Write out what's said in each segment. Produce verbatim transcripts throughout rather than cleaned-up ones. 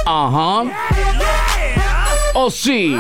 Ajá. Oh, sí.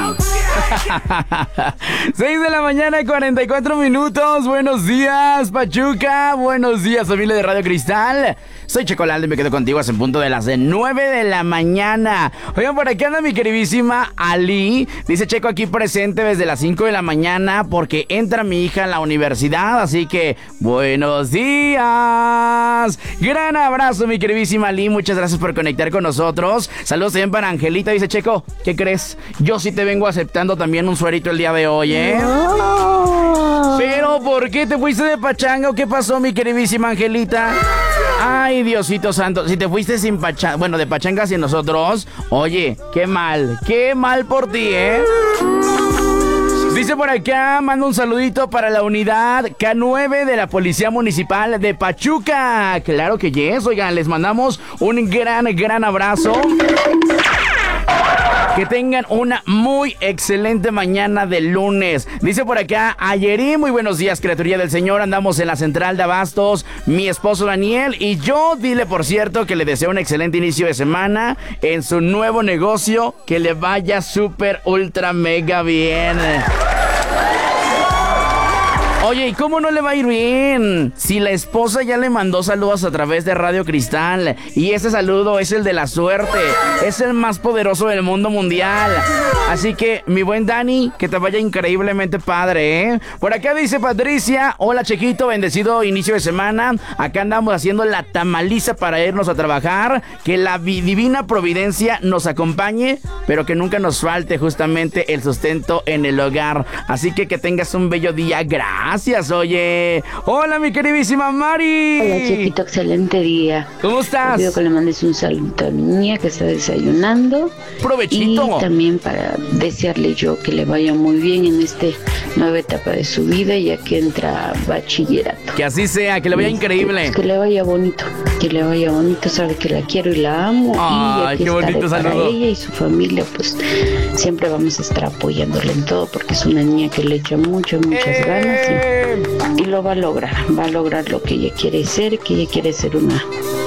seis de la mañana, cuarenta y cuatro minutos. Buenos días, Pachuca. Buenos días, familia de Radio Cristal. Soy Checolalde y me quedo contigo hasta el punto de las nueve de la mañana. Oigan, por aquí anda mi queridísima Ali. Dice Checo aquí presente desde las cinco de la mañana porque entra mi hija a la universidad. Así que, buenos días. Gran abrazo, mi queridísima Ali. Muchas gracias por conectar con nosotros. Saludos también para Angelita. Dice Checo, ¿qué crees? Yo sí te vengo aceptando también un suerito el día de hoy, ¿eh? No. Pero, ¿por qué te fuiste de pachanga o qué pasó, mi queridísima Angelita? Ay, Diosito santo, si te fuiste sin pachanga, bueno, de pachanga sin nosotros, oye, qué mal, qué mal por ti, ¿eh? Dice por acá, mando un saludito para la unidad K nueve de la Policía Municipal de Pachuca. Claro que yes, oigan, les mandamos un gran, gran abrazo. Que tengan una muy excelente mañana de lunes. Dice por acá, ayerí, muy buenos días, criaturilla del Señor. Andamos en la central de Abastos, mi esposo Daniel y yo. Dile, por cierto, que le deseo un excelente inicio de semana en su nuevo negocio. Que le vaya súper, ultra, mega bien. Oye, ¿y cómo no le va a ir bien? Si la esposa ya le mandó saludos a través de Radio Cristal. Y ese saludo es el de la suerte. Es el más poderoso del mundo mundial. Así que, mi buen Dani, que te vaya increíblemente padre, ¿eh? Por acá dice Patricia, hola Chequito, bendecido inicio de semana. Acá andamos haciendo la tamaliza para irnos a trabajar. Que la divina providencia nos acompañe, pero que nunca nos falte justamente el sustento en el hogar. Así que que tengas un bello día. Gracias. Gracias, oye. Hola, mi queridísima Mari. Hola, Chiquito, excelente día. ¿Cómo estás? Te pido que le mandes un saludo a mi niña que está desayunando. Provechito. Y también para desearle yo que le vaya muy bien en esta nueva etapa de su vida, ya que entra a bachillerato. Que así sea, que le vaya y increíble. Pues, que le vaya bonito, que le vaya bonito. Sabe que la quiero y la amo. Ay, y aquí qué bonito estaré saludo. para ella y su familia, pues siempre vamos a estar apoyándole en todo, porque es una niña que le echa mucho, muchas ¡Eh! ganas. Y, Y lo va a lograr, va a lograr lo que ella quiere ser, que ella quiere ser una,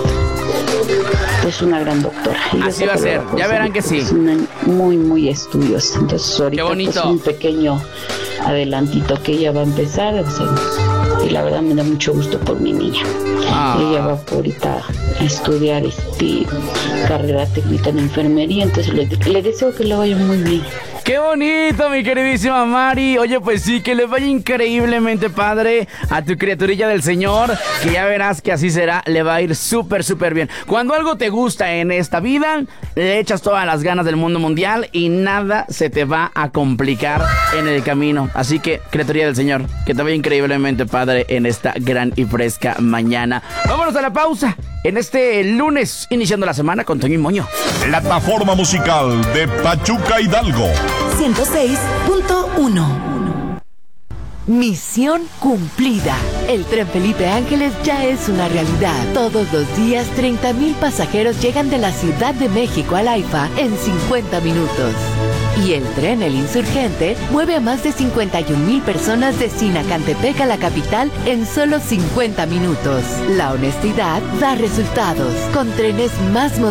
pues una gran doctora. Y así va a ser, ya verán que sí. Es una muy, muy estudiosa. Entonces ahorita pues, un pequeño adelantito que ella va a empezar, o sea, y la verdad me da mucho gusto por mi niña. Ah. Ella va por ahorita a estudiar este carrera técnica en enfermería, entonces le, le deseo que le vaya muy bien. ¡Qué bonito, mi queridísima Mari! Oye, pues sí, que le vaya increíblemente padre a tu criaturilla del Señor, que ya verás que así será, le va a ir súper, súper bien. Cuando algo te gusta en esta vida, le echas todas las ganas del mundo mundial y nada se te va a complicar en el camino. Así que, criaturilla del Señor, que te vaya increíblemente padre en esta gran y fresca mañana. Vámonos a la pausa en este lunes, iniciando la semana con Toño y Moño. Plataforma musical de Pachuca Hidalgo. ciento seis punto uno. Misión cumplida. El Tren Felipe Ángeles ya es una realidad. Todos los días, treinta mil pasajeros llegan de la Ciudad de México al AIFA en cincuenta minutos. Y el tren El Insurgente mueve a más de cincuenta y un mil personas de Sinacantepec a la capital en solo cincuenta minutos. La honestidad da resultados. Con trenes más modernos